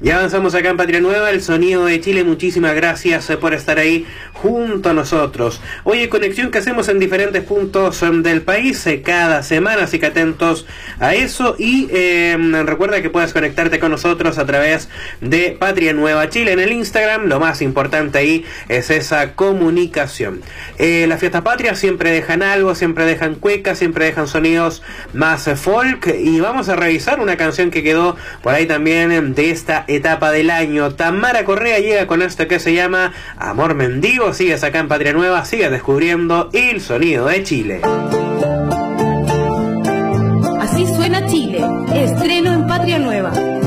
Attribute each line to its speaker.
Speaker 1: Ya avanzamos acá en Patria Nueva, el sonido de Chile. Muchísimas gracias por estar ahí junto a nosotros. Hoy conexión que hacemos en diferentes puntos del país cada semana, así que atentos a eso. Y recuerda que puedes conectarte con nosotros a través de Patria Nueva Chile en el Instagram. Lo más importante ahí es esa comunicación. Las fiestas patrias siempre dejan algo, siempre dejan cuecas, siempre dejan sonidos más folk. Y vamos a revisar una canción que quedó por ahí también de esta etapa del año. Tamara Correa llega con esto que se llama Amor Mendigo. Sigues acá en Patria Nueva, sigues descubriendo el sonido de Chile.
Speaker 2: Así suena Chile, estreno en Patria Nueva.